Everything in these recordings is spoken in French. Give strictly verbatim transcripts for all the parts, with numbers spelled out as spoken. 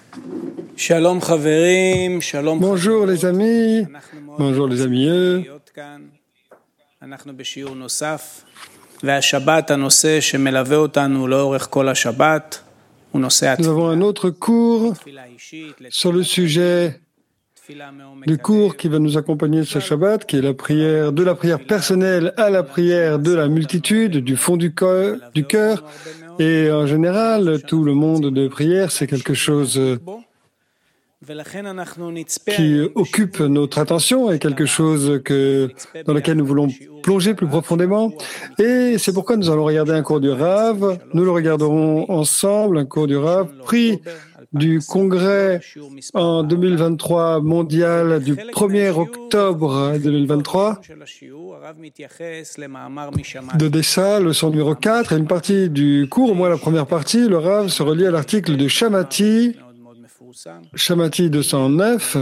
Bonjour les amis, bonjour les amis. Nous avons un autre cours sur le sujet du cours qui va nous accompagner ce Shabbat, qui est la prière, de la prière personnelle à la prière de la multitude, du fond du cœur, du cœur. Et en général, tout le monde de prière, c'est quelque chose qui occupe notre attention et quelque chose que, dans lequel nous voulons plonger plus profondément. Et c'est pourquoi nous allons regarder un cours du Rav. Nous le regarderons ensemble, un cours du Rav, pris du congrès en deux mille vingt-trois mondial du premier octobre deux mille vingt-trois de Dessa, leçon numéro quatre, et une partie du cours, au moins la première partie, le Rav se relie à l'article de Shamati, Shamati deux cent neuf,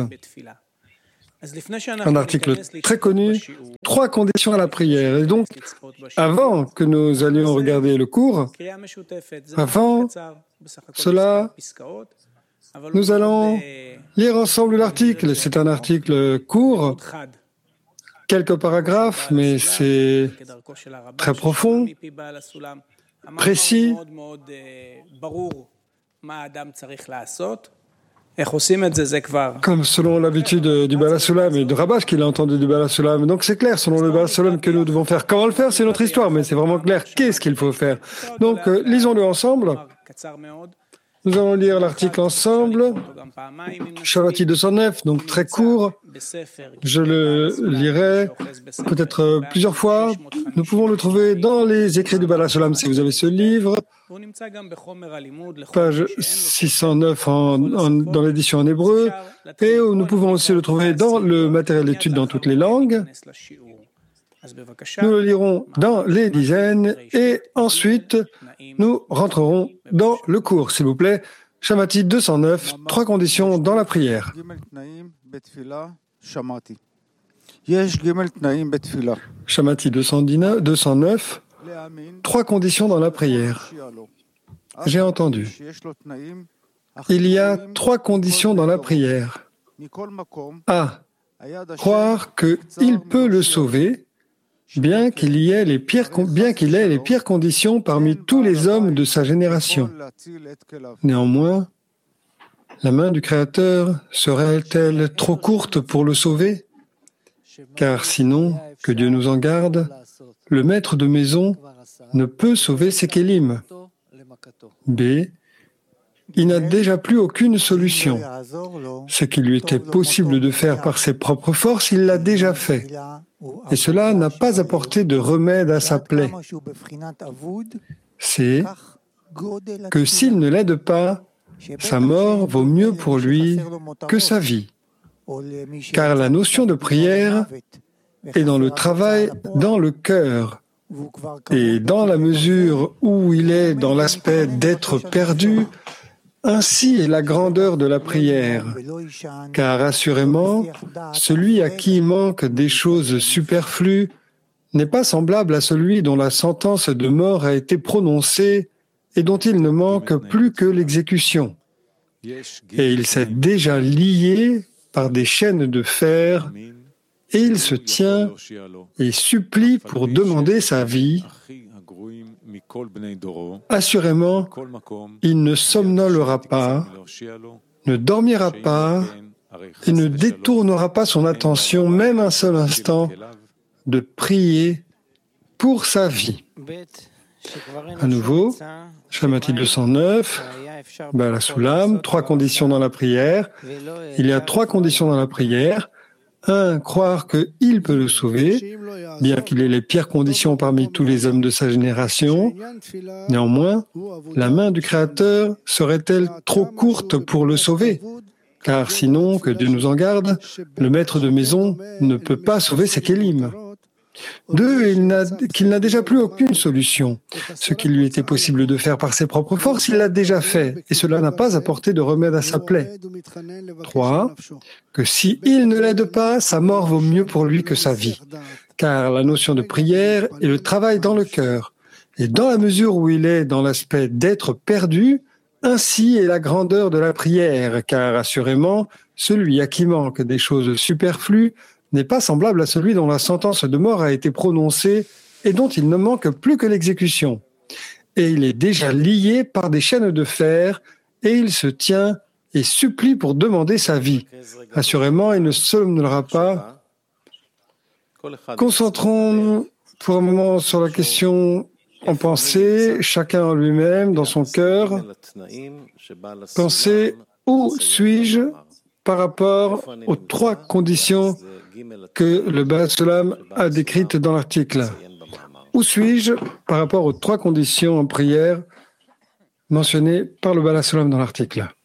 un article très connu, trois conditions à la prière. Et donc, avant que nous allions regarder le cours, avant cela, nous allons lire ensemble l'article. C'est un article court, quelques paragraphes, mais c'est très profond, précis. Comme selon l'habitude du Baal HaSulam et de Rabash qu'il a entendu du Baal HaSulam. Donc c'est clair, selon le Baal HaSulam, que nous devons faire. Comment le faire, c'est notre histoire, mais c'est vraiment clair. Qu'est-ce qu'il faut faire? Donc, euh, lisons-le ensemble. Nous allons lire l'article ensemble. Shavati deux cent neuf, donc très court. Je le lirai peut-être plusieurs fois. Nous pouvons le trouver dans les écrits du Baal HaSulam si vous avez ce livre. Page six cent neuf en, en, dans l'édition en hébreu. Et nous pouvons aussi le trouver dans le matériel d'étude dans toutes les langues. Nous le lirons dans les dizaines et ensuite nous rentrerons dans le cours, s'il vous plaît. Shamati deux cent neuf, trois conditions dans la prière. Shamati deux cent neuf, trois conditions dans la prière. J'ai entendu. Il y a trois conditions dans la prière. A. Croire qu'il peut le sauver, bien qu'il y ait les pires, bien qu'il ait les pires conditions parmi tous les hommes de sa génération. Néanmoins, la main du Créateur serait-elle trop courte pour le sauver? Car sinon, que Dieu nous en garde, le maître de maison ne peut sauver ses kélim. B. Il n'a déjà plus aucune solution. Ce qui lui était possible de faire par ses propres forces, il l'a déjà fait. Et cela n'a pas apporté de remède à sa plaie. C'est que s'il ne l'aide pas, sa mort vaut mieux pour lui que sa vie. Car la notion de prière est dans le travail, dans le cœur. Et dans la mesure où il est dans l'aspect d'être perdu, ainsi est la grandeur de la prière, car assurément, celui à qui il manque des choses superflues n'est pas semblable à celui dont la sentence de mort a été prononcée et dont il ne manque plus que l'exécution. Et il s'est déjà lié par des chaînes de fer, et il se tient et supplie pour demander sa vie. Assurément, il ne somnolera pas, ne dormira pas et ne détournera pas son attention, même un seul instant, de prier pour sa vie. À nouveau, Shamati deux cent neuf, Baal HaSulam, trois conditions dans la prière. Il y a trois conditions dans la prière. Un, croire qu'il peut le sauver, bien qu'il ait les pires conditions parmi tous les hommes de sa génération. Néanmoins, la main du Créateur serait-elle trop courte pour le sauver? Car sinon, que Dieu nous en garde, le maître de maison ne peut pas sauver ses kélim. Deux, il n'a, qu'il n'a déjà plus aucune solution. Ce qu'il lui était possible de faire par ses propres forces, il l'a déjà fait, et cela n'a pas apporté de remède à sa plaie. Trois, que si il ne l'aide pas, sa mort vaut mieux pour lui que sa vie, car la notion de prière est le travail dans le cœur. Et dans la mesure où il est dans l'aspect d'être perdu, Ainsi est la grandeur de la prière, car assurément, celui à qui manque des choses superflues n'est pas semblable à celui dont la sentence de mort a été prononcée et dont il ne manque plus que l'exécution. Et il est déjà lié par des chaînes de fer, et il se tient et supplie pour demander sa vie. Assurément, il ne somnolera pas. Concentrons-nous pour un moment sur la question en pensée, chacun en lui-même, dans son cœur. Pensez, où suis-je par rapport aux trois conditions que le Baal Olam a décrites dans l'article? Où suis-je par rapport aux trois conditions en prière mentionnées par le Baal Olam dans l'article?